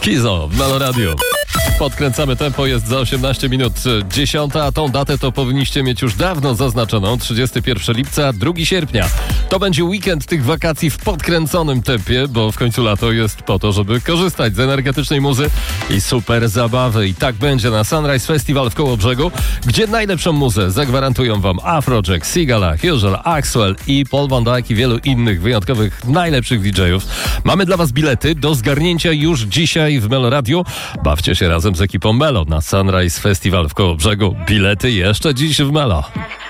Kizo w Melo Radio. Podkręcamy tempo, jest za 18 minut 10, a tą datę to powinniście mieć już dawno zaznaczoną. 31 lipca, 2 sierpnia. To będzie weekend tych wakacji w podkręconym tempie, bo w końcu lato jest po to, żeby korzystać z energetycznej muzy i super zabawy. I tak będzie na Sunrise Festival w Kołobrzegu, gdzie najlepszą muzę zagwarantują wam Afrojack, Sigala, Huzel, Axwell i Paul Van Dyke i wielu innych wyjątkowych, najlepszych DJ-ów. Mamy dla was bilety do zgarnięcia już dzisiaj w Melo Radio. Bawcie się razem z ekipą Melo na Sunrise Festival w Kołobrzegu. Bilety jeszcze dziś w Melo.